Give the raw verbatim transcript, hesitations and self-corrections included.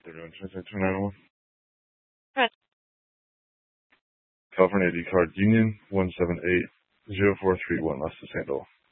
thirty-one twenty-five two nine one. Right. California I D card Union one seven eight zero four three one, Los Santos.